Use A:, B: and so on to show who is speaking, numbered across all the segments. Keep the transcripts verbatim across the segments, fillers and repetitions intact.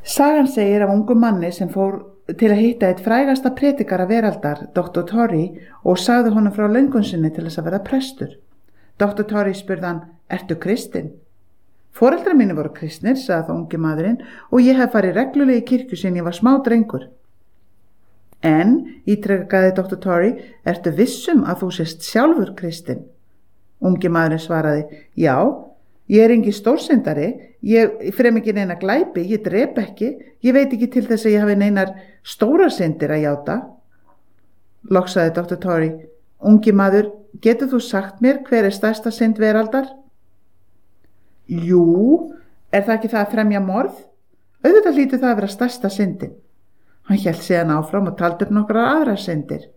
A: Sagan segir af ungum manni sem fór til að hitta eitt frægasta predikara veraldar, doktor Torrey, og sagði honum frá löngun sinni til þess að verða prestur. doktor Torrey spurði hann, ertu kristinn? Foreldrar mínu voru kristnir, sagði þá ungi maðurinn, og ég hef farið reglulega í kirkju síðan ég var smá drengur. En, ítrekaði doktor Torrey, ertu vissum að þú sést sjálfur kristinn? Ungi maðurinn svaraði, já, ég er engin stórsyndari, ég frem ekki neina glæpi, ég drep ekki, ég veit ekki til þess að ég hafi neinar stórar syndir að játa. Loks sagði doktor Torrey, ungi maður, getur þú sagt mér hver er stærsta synd veraldar? Jú, er það ekki það að fremja morð? Auðvitað hlýtur það að vera stærsta syndin. Hann hélt síðan áfram og taldi upp nokkrar aðrar syndir.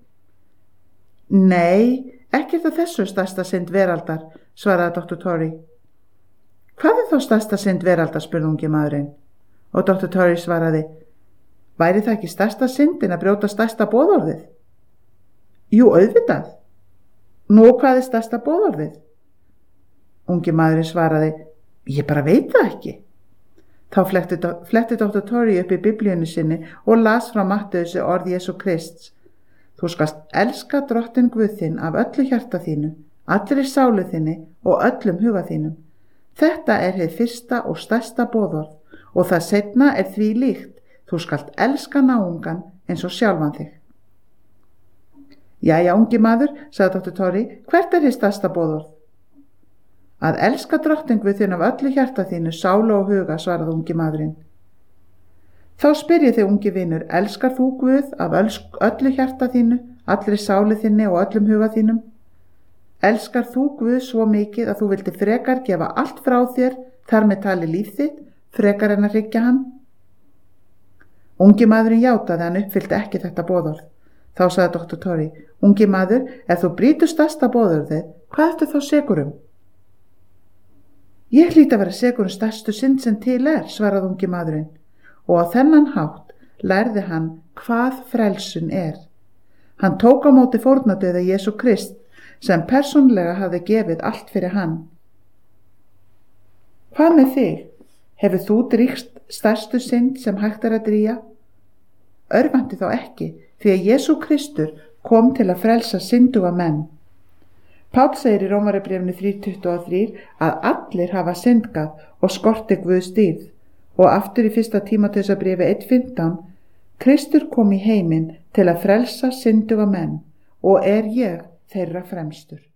A: Nei, ekki er það þessu stærsta synd veraldar, svaraði doktor Torrey. Hvað er þá stærsta synd veraldar, spurði ungi maðurinn. Og doktor Torrey svaraði, væri það ekki stærsta syndin að brjóta stærsta boðorðið? Jú, auðvitað. Nú, hvað er stærsta boðorðið? Ungi maðurinn svaraði, ég bara veit það ekki. Þá fletti, fletti doktor Torrey upp í biblíunni sinni og las frá Matteusi orð Jesú Krists. Þú skalt elska Drottinn Guð þinn af öllu hjarta þínu, allri sálu þinni og öllum huga þínum. Þetta er hið fyrsta og stærsta boðorð og það seinna er því líkt, þú skalt elska náungan eins og sjálfan þig. Jæja, ungi maður, sagði doktor Torrey, hvert er hið stærsta boðorð? Að elska Drottinn Guð þinn af öllu hjarta þínu, sálu og huga, svaraði ungi maðurinn. Þá spyr ég þig, ungi vinur, elskar þú Guð af öllu hjarta þínu, allri sálu þinni og öllum huga þínum? Elskar þú Guð svo mikið að þú vildi frekar gefa allt frá þér, þar með tali líf þitt, frekar en að hryggja hann? Ungi maðurinn játaði að hann uppfyllti ekki þetta boðorð. Þá sagði doktor Torrey, ungi maður, ef þú brýtur stærsta boðorðið, hvað ertu þá sekur um? Ég hlýt að vera sekur um stærstu synd sem til er, svaraði ungi maðurinn, og á þennan hátt lærði hann hvað frelsun er. Hann tók á móti fórnardauða Jesú Krist sem persónlega hafði gefið allt fyrir hann. Hvað með þig? Hefur þú drýgst stærstu synd sem hægt er að drýja? Örvandi þá ekki, því að Jesú Kristur kom til að frelsa synduga menn. Páll segir í Rómarbréfinu þrjú tuttugu og þrjú að allir hafa syndgað og skorti Guðs dýrð og aftur í fyrsta Tímóteusarbréfi eitt fimmtán Kristur kom í heiminn til að frelsa synduga menn og er ég þeirra fremstur.